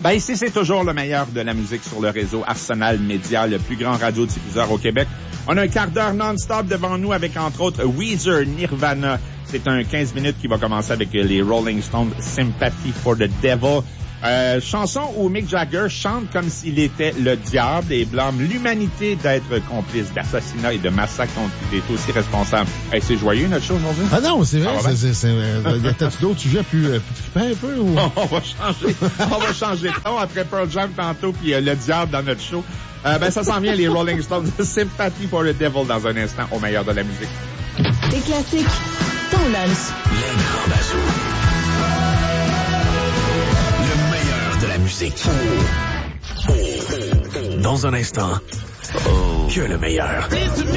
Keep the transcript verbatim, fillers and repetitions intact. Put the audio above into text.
Ben ici, c'est toujours le meilleur de la musique sur le réseau Arsenal Média, le plus grand radiodiffuseur au Québec. On a un quart d'heure non-stop devant nous avec, entre autres, Weezer, Nirvana. C'est un quinze minutes qui va commencer avec les Rolling Stones, Sympathy for the Devil. Euh, chanson où Mick Jagger chante comme s'il était le diable et blâme l'humanité d'être complice d'assassinat et de massacre dont il est aussi responsable. Hey, c'est joyeux notre show aujourd'hui? Ah non, c'est vrai. C'est, c'est, c'est, euh, t'as-tu d'autres sujets plus, euh, plus trippants un peu? Ou... On va changer. On va changer de ton après Pearl Jam tantôt puis euh, le diable dans notre show. Euh, ben ça s'en vient les Rolling Stones, Sympathy for the Devil dans un instant au meilleur de la musique. Les classiques, ton lance. Les grands bazous. De la musique. Dans un instant, que le meilleur.